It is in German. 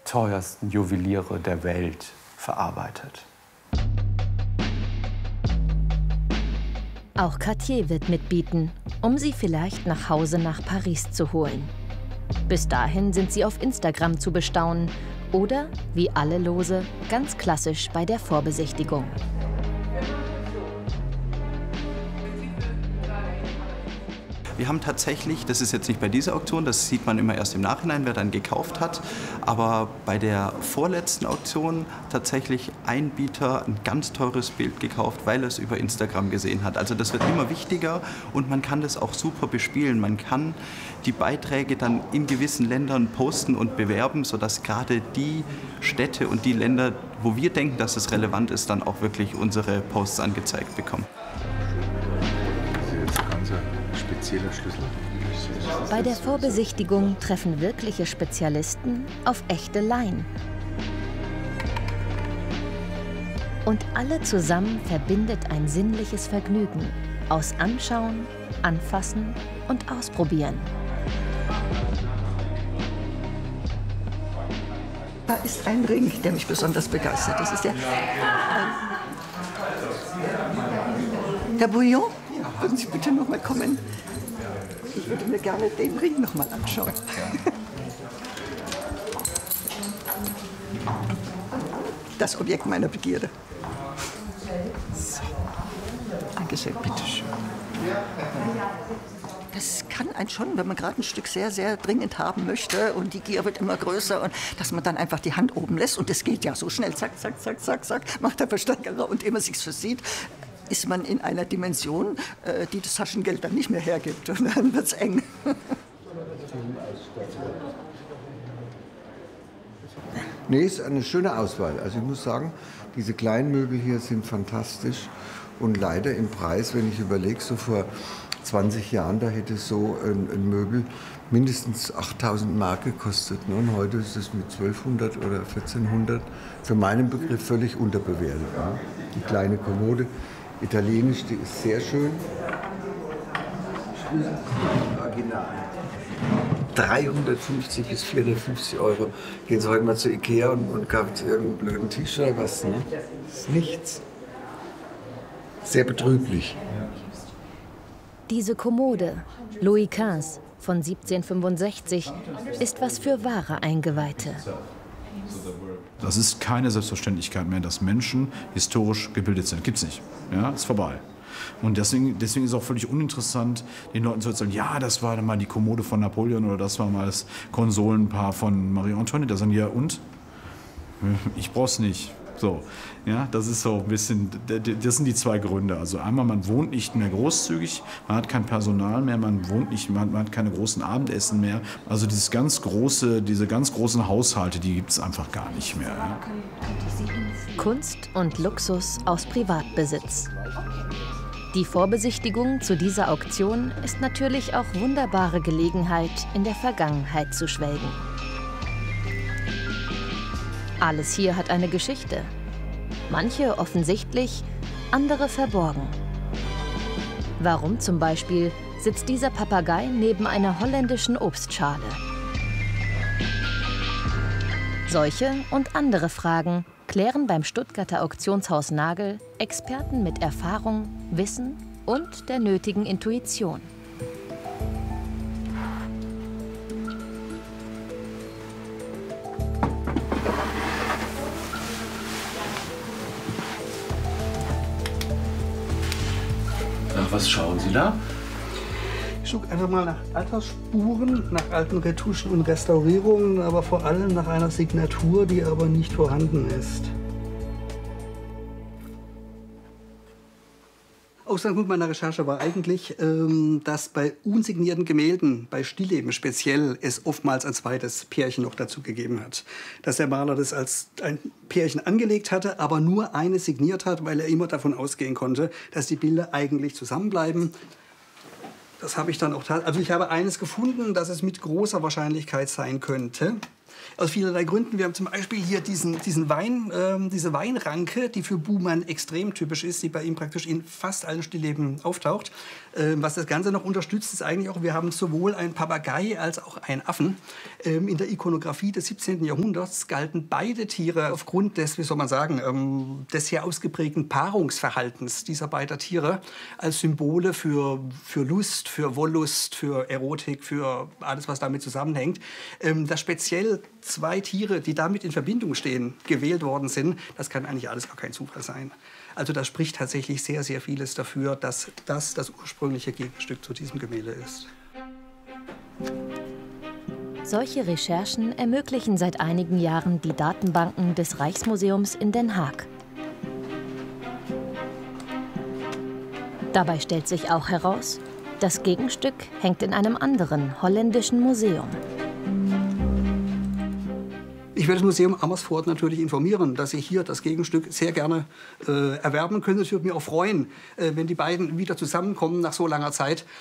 teuersten Juweliere der Welt verarbeitet. Auch Cartier wird mitbieten, um sie vielleicht nach Hause nach Paris zu holen. Bis dahin sind sie auf Instagram zu bestaunen oder, wie alle Lose, ganz klassisch bei der Vorbesichtigung. Wir haben tatsächlich, das ist jetzt nicht bei dieser Auktion, das sieht man immer erst im Nachhinein, wer dann gekauft hat, aber bei der vorletzten Auktion tatsächlich ein Bieter ein ganz teures Bild gekauft, weil er es über Instagram gesehen hat. Also das wird immer wichtiger und man kann das auch super bespielen. Man kann die Beiträge dann in gewissen Ländern posten und bewerben, sodass gerade die Städte und die Länder, wo wir denken, dass es relevant ist, dann auch wirklich unsere Posts angezeigt bekommen. Spezieller Schlüssel. Bei der Vorbesichtigung treffen wirkliche Spezialisten auf echte Laien. Und alle zusammen verbindet ein sinnliches Vergnügen aus Anschauen, Anfassen und Ausprobieren. Da ist ein Ring, der mich besonders begeistert. Das ist der Herr Bouillon, würden Sie bitte noch mal kommen? Ich würde mir gerne den Ring noch mal anschauen. Das Objekt meiner Begierde. So. Dankeschön, bitteschön. Das kann einen schon, wenn man gerade ein Stück sehr, sehr dringend haben möchte und die Gier wird immer größer und dass man dann einfach die Hand oben lässt und das geht ja so schnell, zack, zack, zack, zack, zack, macht der Versteigerer und immer sich's versieht, ist man in einer Dimension, die das Taschengeld dann nicht mehr hergibt und dann wird's eng. Nee, ist eine schöne Auswahl. Also ich muss sagen, diese kleinen Möbel hier sind fantastisch und leider im Preis, wenn ich überlege, so vor 20 Jahren, da hätte so ein Möbel mindestens 8.000 Mark gekostet. Ne? Und heute ist es mit 1.200 oder 1.400 für meinen Begriff völlig unterbewertet. Ne? Die kleine Kommode, italienisch, die ist sehr schön. Original. 350 bis 450 Euro. Gehen Sie heute mal zu Ikea und kaufen Sie irgendeinen blöden Tisch oder was. Ne? Das ist nichts. Sehr betrüblich. Diese Kommode, Louis XV von 1765, ist was für wahre Eingeweihte. Das ist keine Selbstverständlichkeit mehr, dass Menschen historisch gebildet sind. Gibt's nicht. Ja, ist vorbei. Und deswegen ist es auch völlig uninteressant, den Leuten zu erzählen, ja, das war mal die Kommode von Napoleon oder das war mal das Konsolenpaar von Marie Antoinette. Da sagen die, ja, und? Ich brauch's nicht. So, ja, das ist so ein bisschen, das sind die zwei Gründe. Also einmal, man wohnt nicht mehr großzügig, man hat kein Personal mehr, man wohnt nicht, man hat keine großen Abendessen mehr. Also diese ganz großen Haushalte, die gibt es einfach gar nicht mehr. Ja. Kunst und Luxus aus Privatbesitz. Die Vorbesichtigung zu dieser Auktion ist natürlich auch wunderbare Gelegenheit, in der Vergangenheit zu schwelgen. Alles hier hat eine Geschichte. Manche offensichtlich, andere verborgen. Warum zum Beispiel sitzt dieser Papagei neben einer holländischen Obstschale? Solche und andere Fragen klären beim Stuttgarter Auktionshaus Nagel Experten mit Erfahrung, Wissen und der nötigen Intuition. Nach was schauen Sie da? Ich schaue einfach mal nach Altersspuren, nach alten Retuschen und Restaurierungen, aber vor allem nach einer Signatur, die aber nicht vorhanden ist. Ausgangspunkt meiner Recherche war eigentlich, dass bei unsignierten Gemälden, bei Stillleben speziell, es oftmals ein zweites Pärchen noch dazu gegeben hat. Dass der Maler das als ein Pärchen angelegt hatte, aber nur eine signiert hat, weil er immer davon ausgehen konnte, dass die Bilder eigentlich zusammenbleiben. Das habe ich dann auch tatsächlich. Also ich habe eines gefunden, dass es mit großer Wahrscheinlichkeit sein könnte. Aus vielerlei Gründen. Wir haben zum Beispiel hier diese Weinranke, die für Buhmann extrem typisch ist, die bei ihm praktisch in fast allen Stillleben auftaucht. Was das Ganze noch unterstützt, ist eigentlich auch, wir haben sowohl einen Papagei als auch einen Affen. In der Ikonografie des 17. Jahrhunderts galten beide Tiere aufgrund des, wie soll man sagen, des sehr ausgeprägten Paarungsverhaltens dieser beiden Tiere als Symbole für Lust, für Wollust, für Erotik, für alles, was damit zusammenhängt. Dass speziell 2 Tiere, die damit in Verbindung stehen, gewählt worden sind, das kann eigentlich alles gar kein Zufall sein. Also da spricht tatsächlich sehr, sehr vieles dafür, dass das ursprüngliche Gegenstück zu diesem Gemälde ist. Solche Recherchen ermöglichen seit einigen Jahren die Datenbanken des Rijksmuseums in Den Haag. Dabei stellt sich auch heraus, das Gegenstück hängt in einem anderen holländischen Museum. Ich werde das Museum Amersfoort natürlich informieren, dass Sie hier das Gegenstück sehr gerne erwerben können. Es würde mich auch freuen, wenn die beiden wieder zusammenkommen nach so langer Zeit.